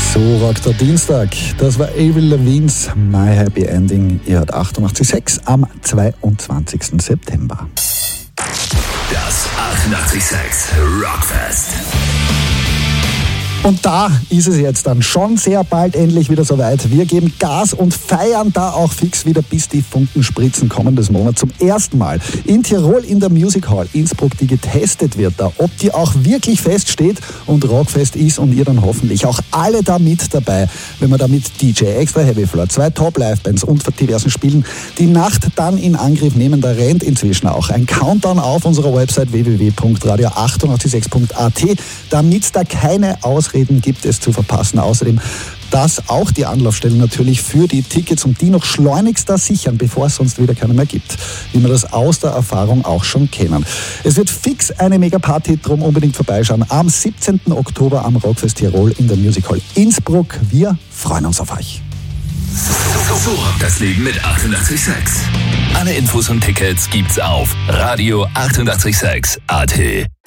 So rockt der Dienstag. Das war Avril Lavigne's My Happy Ending. Ihr hört 88.6 am 22. September. Das 88.6 Rockfest. Und da ist es jetzt dann schon sehr bald endlich wieder soweit. Wir geben Gas und feiern da auch fix wieder, bis die Funken spritzen kommendes Monat zum ersten Mal in Tirol in der Music Hall Innsbruck, die getestet wird da, ob die auch wirklich feststeht und rockfest ist und ihr dann hoffentlich auch alle da mit dabei, wenn wir da mit DJ, Extra Heavy Floor, 2 Top-Live-Bands und diversen Spielen die Nacht dann in Angriff nehmen. Da rennt inzwischen auch ein Countdown auf unserer Website www.radio886.at, damit da keine Ausreden gibt es zu verpassen. Außerdem das auch die Anlaufstelle natürlich für die Tickets und die noch schleunigst da sichern, bevor es sonst wieder keine mehr gibt, wie wir das aus der Erfahrung auch schon kennen. Es wird fix eine Mega-Party, drum unbedingt vorbeischauen. Am 17. Oktober am Rockfest Tirol in der Music Hall Innsbruck. Wir freuen uns auf euch. So rockt das Leben mit 88.6. Alle Infos und Tickets gibt's auf radio886.at.